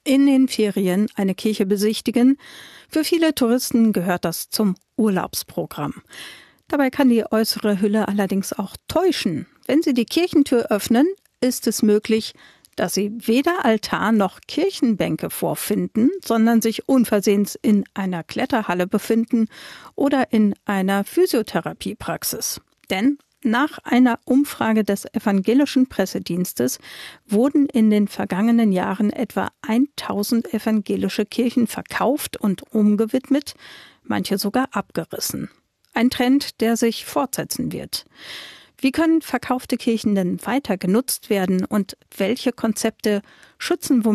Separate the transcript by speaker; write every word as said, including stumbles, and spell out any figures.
Speaker 1: In den Ferien eine Kirche besichtigen. Für viele Touristen gehört das zum Urlaubsprogramm. Dabei kann die äußere Hülle allerdings auch täuschen. Wenn Sie die Kirchentür öffnen, ist es möglich, dass Sie weder Altar noch Kirchenbänke vorfinden, sondern sich unversehens in einer Kletterhalle befinden oder in einer Physiotherapiepraxis. Denn nach einer Umfrage des Evangelischen Pressedienstes wurden in den vergangenen Jahren etwa tausend evangelische Kirchen verkauft und umgewidmet, manche sogar abgerissen. Ein Trend, der sich fortsetzen wird. Wie können verkaufte Kirchen denn weiter genutzt werden und welche Konzepte schützen womöglich